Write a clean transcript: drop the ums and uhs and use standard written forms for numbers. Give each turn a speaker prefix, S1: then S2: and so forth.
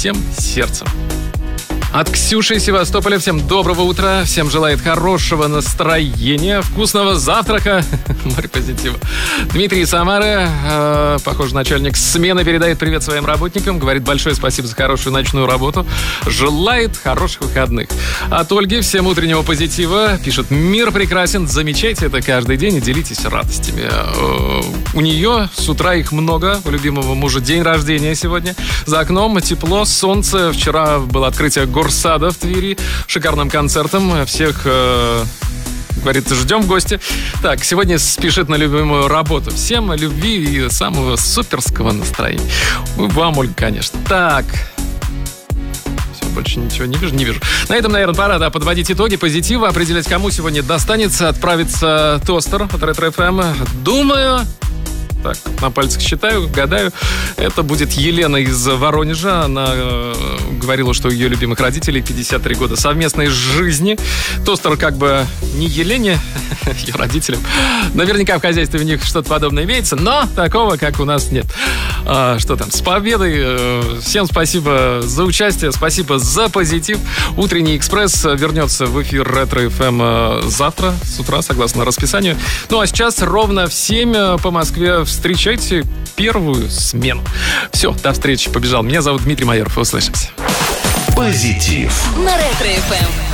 S1: всем сердцем. От Ксюши из Севастополя всем доброго утра, всем желает хорошего настроения, вкусного завтрака, море позитива. Дмитрий из Самары, похоже, начальник смены, передает привет своим работникам, говорит большое спасибо за хорошую ночную работу, желает хороших выходных. От Ольги всем утреннего позитива, пишет: мир прекрасен, замечайте это каждый день и делитесь радостями. У нее с утра их много, у любимого мужа день рождения сегодня, за окном тепло, солнце, вчера было открытие Горсада в Твери, шикарным концертом. Всех, говорит, ждем в гости. Так, сегодня спешит на любимую работу. Всем любви и самого суперского настроения. Вам, Ольга, конечно. Так. Все, больше ничего не вижу. На этом, наверное, пора, подводить итоги позитива, определять, кому сегодня достанется отправиться тостер от Ретро-ФМ. Думаю... Так, на пальцах считаю, гадаю. Это будет Елена из Воронежа. Она говорила, что у ее любимых родителей 53 года совместной жизни. Тостер как бы не Елене, ее родителям. Наверняка в хозяйстве у них что-то подобное имеется, но такого, как у нас, нет. Что там, с победой. Всем спасибо за участие, спасибо за позитив. Утренний экспресс вернется в эфир Ретро-ФМ завтра с утра, согласно расписанию. Ну а сейчас ровно в 7 по Москве встречайте первую смену. Все, до встречи, побежал. Меня зовут Дмитрий Майоров. Услышимся.
S2: Позитив
S3: на Ретро-ФМ.